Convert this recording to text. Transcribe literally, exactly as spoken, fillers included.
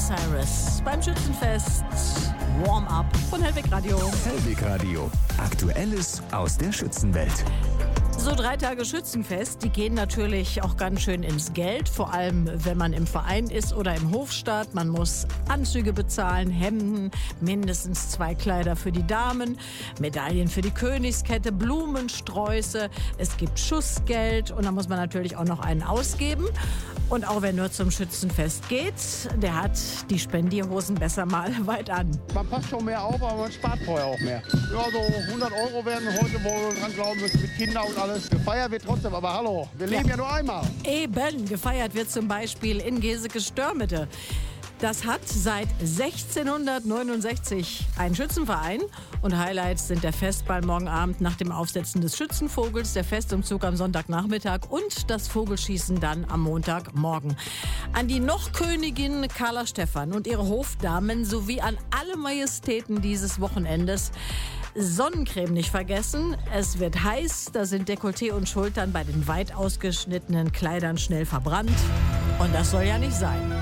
Cyrus beim Schützenfest. Warm-up von Hellwig Radio. Hellwig Radio. Aktuelles aus der Schützenwelt. So drei Tage Schützenfest, die gehen natürlich auch ganz schön ins Geld, vor allem wenn man im Verein ist oder im Hofstaat. Man muss Anzüge bezahlen, Hemden, mindestens zwei Kleider für die Damen, Medaillen für die Königskette, Blumensträuße, es gibt Schussgeld und da muss man natürlich auch noch einen ausgeben. Und auch wer nur zum Schützenfest geht, der hat die Spendierhosen besser mal weit an. Man passt schon mehr auf, aber man spart vorher auch mehr. Ja, so hundert Euro werden heute wohl dran glauben müssen mit Kindern und alles. Gefeiert wird trotzdem, aber hallo, wir leben ja, ja nur einmal. Eben, gefeiert wird zum Beispiel in Geseke-Störmitte. Das hat seit sechzehnhundertneunundsechzig einen Schützenverein. Und Highlights sind der Festball morgen Abend nach dem Aufsetzen des Schützenvogels, der Festumzug am Sonntagnachmittag und das Vogelschießen dann am Montagmorgen. An die Noch-Königin Carla Stephan und ihre Hofdamen sowie an alle Majestäten dieses Wochenendes. Sonnencreme nicht vergessen. Es wird heiß, da sind Dekolleté und Schultern bei den weit ausgeschnittenen Kleidern schnell verbrannt. Und das soll ja nicht sein.